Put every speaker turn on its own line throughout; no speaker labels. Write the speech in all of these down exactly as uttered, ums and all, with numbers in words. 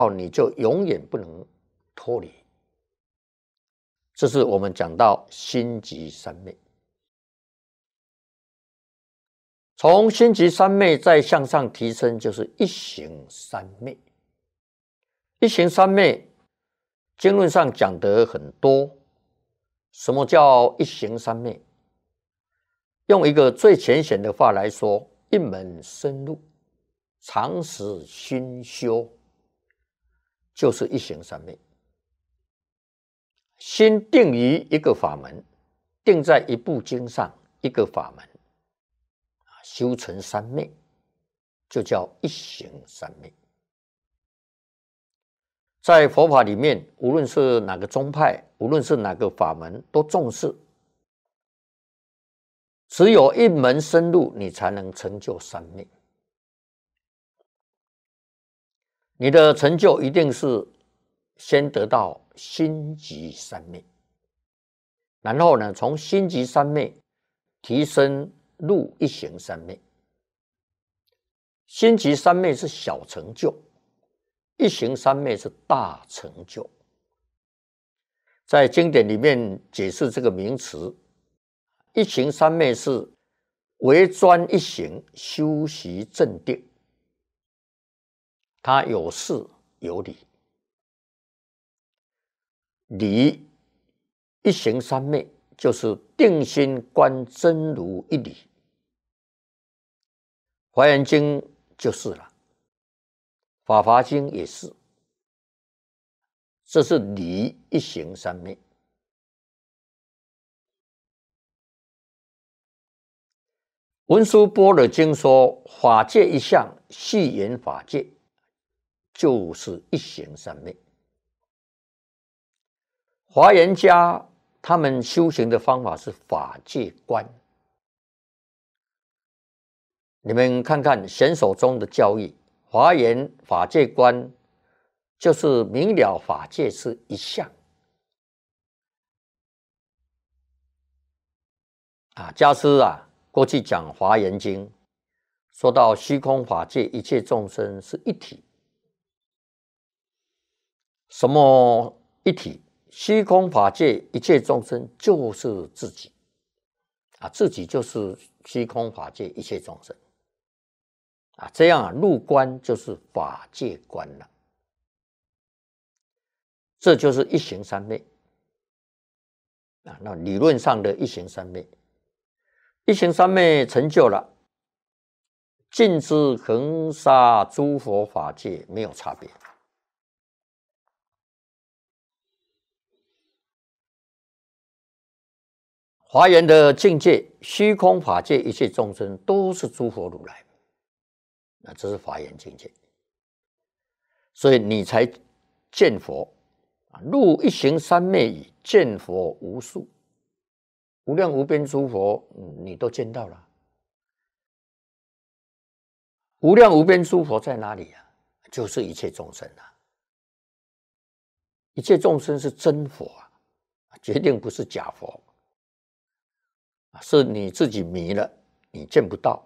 你就永远不能脱离。这是我们讲到心即三昧。从心即三昧再向上提升，就是一行三昧。一行三昧，经论上讲得很多。什么叫一行三昧？用一个最浅显的话来说，一门深入，长时熏修，就是一行三昧。心定于一个法门，定在一部经上，一个法门，修成三昧，就叫一行三昧。在佛法里面，无论是哪个宗派，无论是哪个法门，都重视只有一门深入，你才能成就三昧。你的成就一定是先得到心即三昧，然后呢，从心即三昧提升入一行三昧。心即三昧是小成就，一行三昧是大成就。在经典里面解释这个名词，一行三昧是唯专一行，修习正定，它有事有理。理一行三昧就是定心观真如一理，华严经就是了，法华经也是，这是理一行三昧。文殊般若经说，法界一相，系言法界，就是一行三昧。华严家他们修行的方法是法界观。你们看看显手中的教义，华严法界观就是明了法界是一相啊。家师啊，过去讲华严经，说到虚空法界一切众生是一体。什么一体？虚空法界一切众生就是自己啊，自己就是虚空法界一切众生啊，这样啊，入观就是法界观了。这就是一行三昧啊。那理论上的一行三昧，一行三昧成就了，尽知恒沙诸佛法界没有差别。华严的境界，虚空法界一切众生都是诸佛如来，那这是华严境界。所以你才见佛，入一行三昧已，见佛无数，无量无边诸佛，你都见到了。无量无边诸佛在哪里啊？就是一切众生啊。一切众生是真佛啊，决定不是假佛。是你自己迷了，你见不到。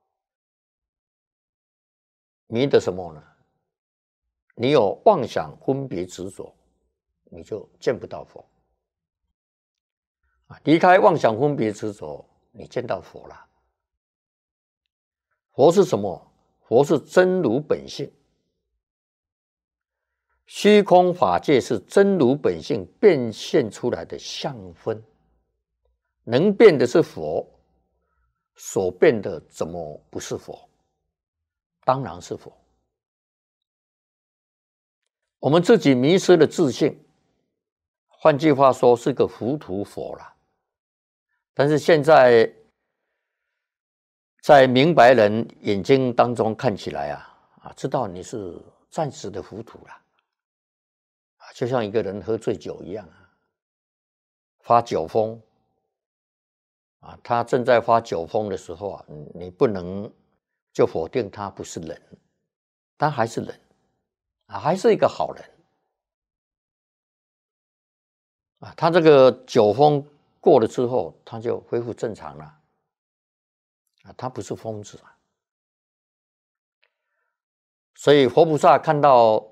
迷的什么呢？你有妄想分别执着，你就见不到佛。离开妄想分别执着，你见到佛了。佛是什么？佛是真如本性。虚空法界是真如本性变现出来的相分。能变的是佛，所变的怎么不是佛？当然是佛。我们自己迷失了自信，换句话说是个糊涂佛了。但是现在在明白人眼睛当中看起来啊啊，知道你是暂时的糊涂了啊，就像一个人喝醉酒一样啊，发酒疯。啊，他正在发酒疯的时候啊，你不能就否定他不是人，他还是人啊，还是一个好人啊。他这个酒疯过了之后，他就恢复正常了啊，他不是疯子啊。所以佛菩萨看到